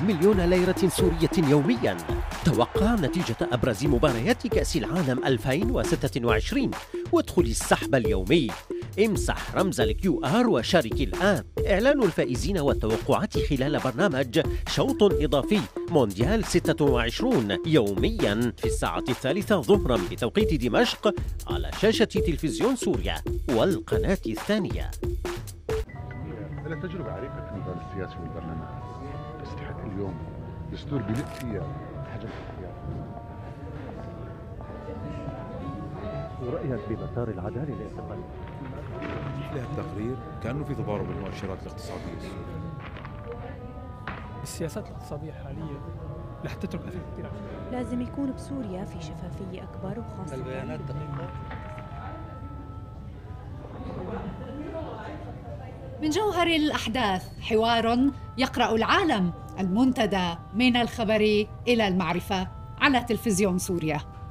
مليون ليرة سورية يوميا. توقع نتيجة أبرز مباريات كأس العالم 2026 وادخل السحب اليومي. امسح رمز الQR وشارك الآن. إعلان الفائزين والتوقعات خلال برنامج شوط إضافي مونديال 26 يوميا في الساعة 3 ظهرا بتوقيت دمشق على شاشة تلفزيون سوريا والقناة الثانية. لك تجربة عريقة في المجال السياسي والبرلمان، تستحق اليوم دستور بلق فيها حجم الاختيار. ورأيك بمسار العدالة الاعتقالية؟ لها التقرير كأنه في تضارب المؤشرات الاقتصادية السورية. السياسات الاقتصادية الحالية رح تترك أثر كثير. لازم يكون بسوريا في شفافية أكبر وخاصة البيانات دقيقة. من جوهر الأحداث حوار يقرأ العالم، المنتدى من الخبر إلى المعرفة على تلفزيون سوريا.